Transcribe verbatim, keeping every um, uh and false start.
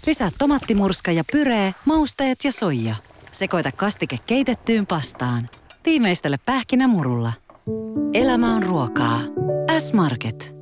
Lisää tomaattimurska ja pyree, mausteet ja soija. Sekoita kastike keitettyyn pastaan. Tiimeistele pähkinämurulla. Elämä on ruokaa. S-Market.